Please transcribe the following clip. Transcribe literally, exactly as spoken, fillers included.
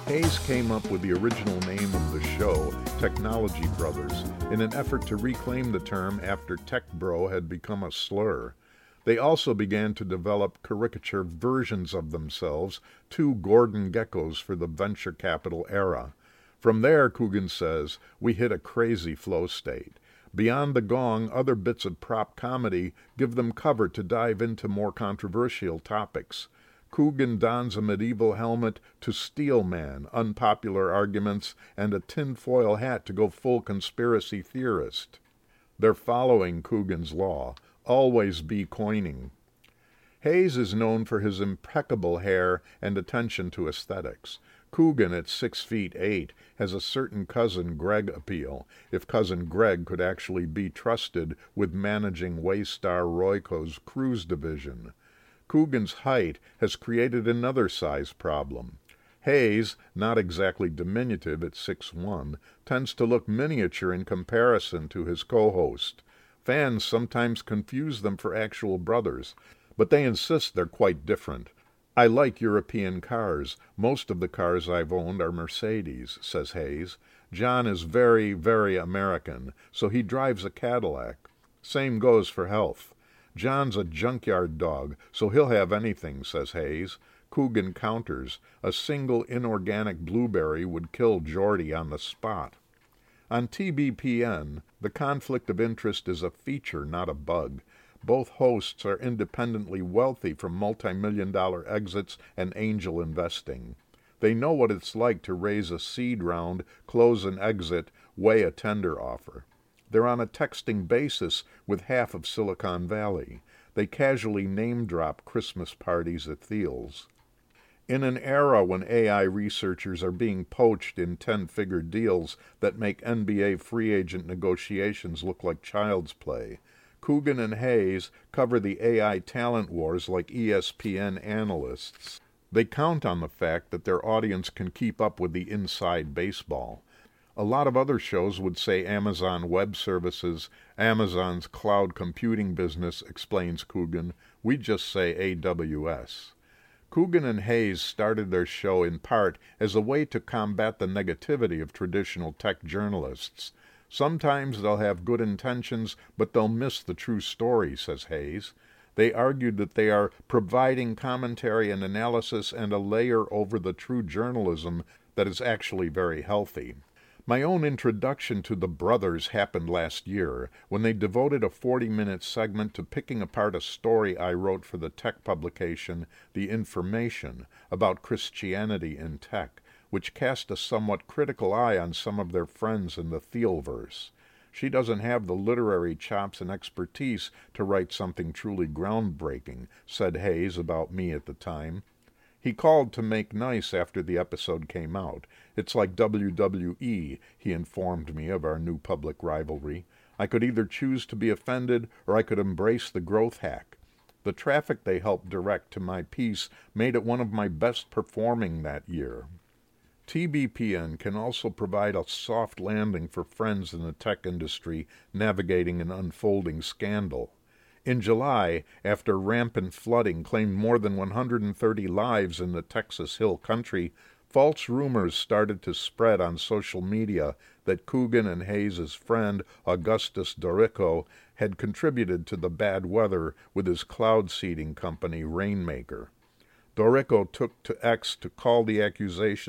Hayes came up with the original name of the show, Technology Brothers, in an effort to reclaim the term after tech bro had become a slur. They also began to develop caricature versions of themselves, two Gordon Geckos for the venture capital era. From there, Coogan says, we hit a crazy flow state. Beyond the gong, other bits of prop comedy give them cover to dive into more controversial topics. Coogan dons a medieval helmet to Steel Man, unpopular arguments, and a tinfoil hat to go full conspiracy theorist. They're following Coogan's law. Always be coining. Hayes is known for his impeccable hair and attention to aesthetics. Coogan, at six feet eight, has a certain Cousin Greg appeal, if Cousin Greg could actually be trusted with managing Waystar Royco's cruise division. Coogan's height has created another size problem. Hayes, not exactly diminutive at six one, tends to look miniature in comparison to his co-host. Fans sometimes confuse them for actual brothers, but they insist they're quite different. I like European cars. Most of the cars I've owned are Mercedes, says Hayes. John is very, very American, so he drives a Cadillac. Same goes for health. John's a junkyard dog, so he'll have anything, says Hayes. Coogan counters. A single inorganic blueberry would kill Geordie on the spot. On T B P N, the conflict of interest is a feature, not a bug. Both hosts are independently wealthy from multi-million dollar exits and angel investing. They know what it's like to raise a seed round, close an exit, weigh a tender offer. They're on a texting basis with half of Silicon Valley. They casually name-drop Christmas parties at Thiel's. In an era when A I researchers are being poached in ten-figure deals that make N B A free agent negotiations look like child's play, Coogan and Hayes cover the A I talent wars like E S P N analysts. They count on the fact that their audience can keep up with the inside baseball. A lot of other shows would say Amazon Web Services, Amazon's cloud computing business, explains Coogan. We just say A W S. Coogan and Hayes started their show in part as a way to combat the negativity of traditional tech journalists. Sometimes they'll have good intentions, but they'll miss the true story, says Hayes. They argued that they are providing commentary and analysis and a layer over the true journalism that is actually very healthy. My own introduction to the brothers happened last year, when they devoted a forty-minute segment to picking apart a story I wrote for the tech publication The Information about Christianity in tech, which cast a somewhat critical eye on some of their friends in the Thielverse. She doesn't have the literary chops and expertise to write something truly groundbreaking, said Hayes about me at the time. He called to make nice after the episode came out. It's like W W E, he informed me of our new public rivalry. I could either choose to be offended or I could embrace the growth hack. The traffic they helped direct to my piece made it one of my best performing that year. T B P N can also provide a soft landing for friends in the tech industry navigating an unfolding scandal. In July, after rampant flooding claimed more than one hundred thirty lives in the Texas Hill Country, false rumors started to spread on social media that Coogan and Hayes' friend Augustus Dorico had contributed to the bad weather with his cloud seeding company Rainmaker. Dorico took to X to call the accusation